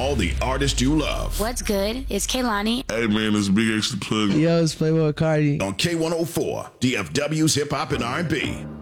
all the artists you love. What's good? It's Kaylani. Hey man, it's Big Extra Plug. Yo, it's Playboy Cardi. On K104, DFW's Hip Hop and R&B.